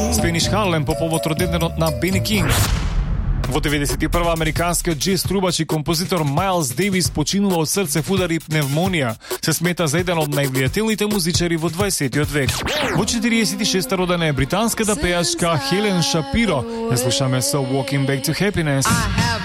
Spanish Harlem по повод роденденот на Бени Кинг. Во 91-а американскиот джез трубач и композитор Майлз Дейвис починува од срцев удар и пневмонија. Се смета за еден од највлијателните музичари во 20-тиот век. Во 46-та родена е британската пејачка Хелен Шапиро. Ја слушаме со Walking Back to Happiness.